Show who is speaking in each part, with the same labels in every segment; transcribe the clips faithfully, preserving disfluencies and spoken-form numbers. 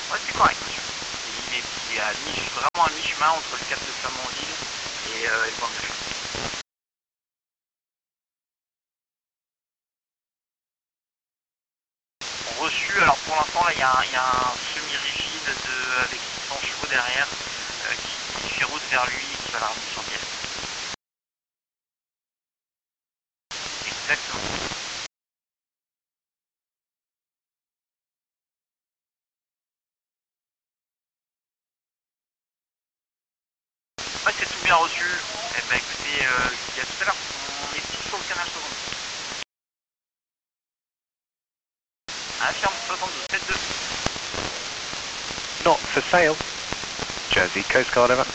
Speaker 1: Ouais, c'est correct, monsieur. Il est, il est à mi, vraiment à mi-chemin entre le cap de Flamanville et, euh, et le Banc de Chaux. Reçu, alors pour l'instant, là, il y a un, il y a un semi-rigide de, avec six cents chevaux derrière euh, qui, qui fait route vers lui et qui va la ramener sur Biel. Exactement. Ouais, c'est tout bien reçu. Eh ben écoutez, euh, il y a tout à l'heure, on est tous sur le canal seconde. Affirme soixante-douze, sept deux.
Speaker 2: Not for sale. Jersey Coast Guard, over.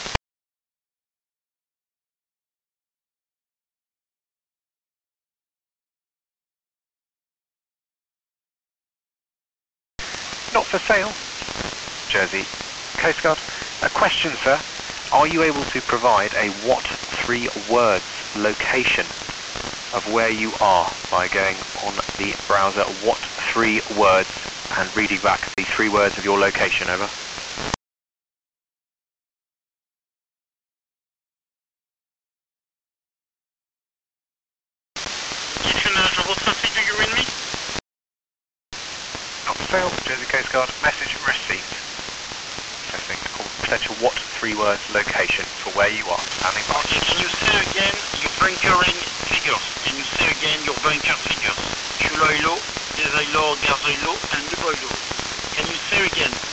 Speaker 2: Not for sale. Jersey Coast Guard. A question, sir. Are you able to provide a what three words location of where you are by going on the browser what three words and reading back the three words of your location, over?
Speaker 1: Kitchener, je votre trafic, do you read me?
Speaker 2: Not for sale, Jersey Coast Guard. Message received. Assessing potential what three words location for where you are. Standing by.
Speaker 1: Okay, can you say again your bunkering figures? Can you say again your bunker figures? Fuel oil low, diesel low, gas oil low, and lube oil low. Can you say again?